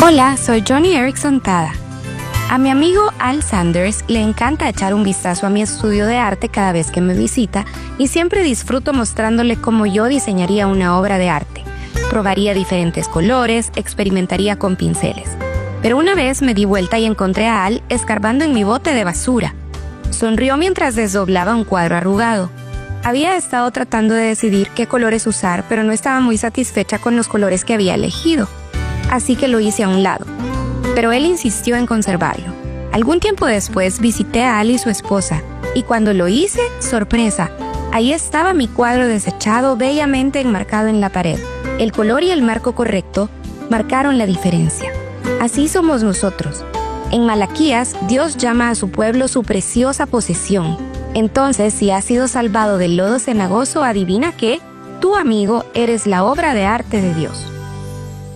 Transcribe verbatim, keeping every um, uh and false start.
Hola, soy Johnny Erickson Tada. A mi amigo Al Sanders le encanta echar un vistazo a mi estudio de arte cada vez que me visita y siempre disfruto mostrándole cómo yo diseñaría una obra de arte. Probaría diferentes colores, experimentaría con pinceles. Pero una vez me di vuelta y encontré a Al escarbando en mi bote de basura. Sonrió mientras desdoblaba un cuadro arrugado. Había estado tratando de decidir qué colores usar, pero no estaba muy satisfecha con los colores que había elegido. Así que lo hice a un lado. Pero él insistió en conservarlo. Algún tiempo después visité a Al y su esposa, y cuando lo hice, sorpresa, ahí estaba mi cuadro desechado, bellamente enmarcado en la pared. El color y el marco correcto marcaron la diferencia. Así somos nosotros. En Malaquías, Dios llama a su pueblo su preciosa posesión. Entonces, si has sido salvado del lodo cenagoso, adivina que, tú, amigo, eres la obra de arte de Dios.